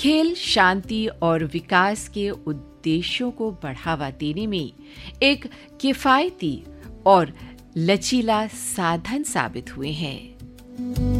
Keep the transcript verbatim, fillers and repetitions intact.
खेल शांति और विकास के उद्देश्यों को बढ़ावा देने में एक किफायती और लचीला साधन साबित हुए हैं।